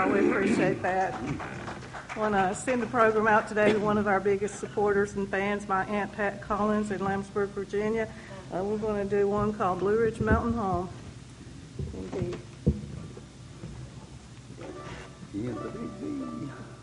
We appreciate that. I want to send the program out today to one of our biggest supporters and fans, my Aunt Pat Collins in Lambsburg, Virginia. We're going to do one called Blue Ridge Mountain Home. Indeed. In the big D.